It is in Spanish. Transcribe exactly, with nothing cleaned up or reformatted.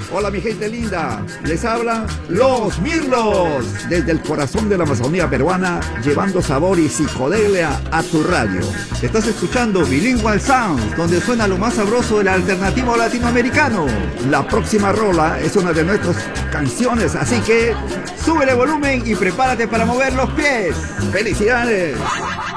Hola mi gente linda, les habla Los Mirlos, desde el corazón de la Amazonía peruana, llevando sabor y psicodelia a tu radio. Estás escuchando Bilingual Sounds, donde suena lo más sabroso del alternativo latinoamericano. La próxima rola es una de nuestras canciones, así que súbele volumen y prepárate para mover los pies. ¡felicidades!